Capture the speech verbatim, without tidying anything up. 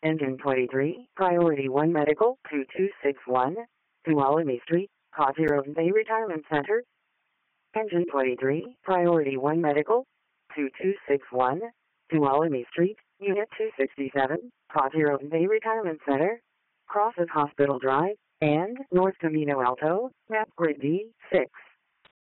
Engine twenty-three, Priority one Medical, two two six one, Tuolumne Street, Cotiro Bay Retirement Center. Engine twenty-three, Priority one Medical, two two six one, Tuolumne Street, Unit two sixty-seven, Cotiro Bay Retirement Center. Crosses Hospital Drive, and North Camino Alto, map grid D six.